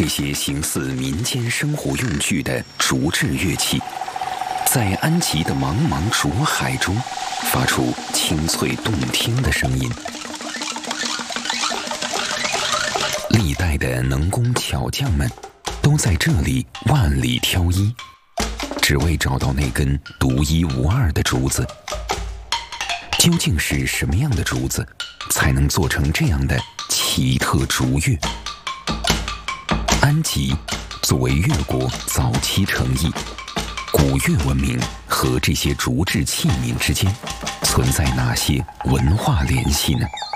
这些形似民间生活用具的竹制乐器，在安吉的茫茫竹海中，发出清脆动听的声音。历代的能工巧匠们都在这里万里挑一，只为找到那根独一无二的竹子。究竟是什么样的竹子，才能做成这样的奇特竹乐？安吉作为越国早期城邑，古越文明和这些竹制器皿之间存在哪些文化联系呢？